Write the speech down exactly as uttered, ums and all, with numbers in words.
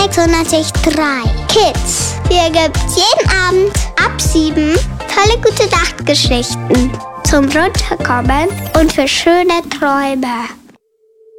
sechshundertdrei. Kids, hier gibt's jeden Abend ab sieben tolle gute Nachtgeschichten zum Runterkommen und für schöne Träume.